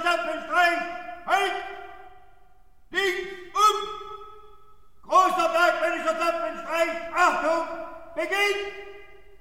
Zapfenstreich! Halt! Links und! Großer bergmännischer Zapfenstreich! Achtung! Beginn!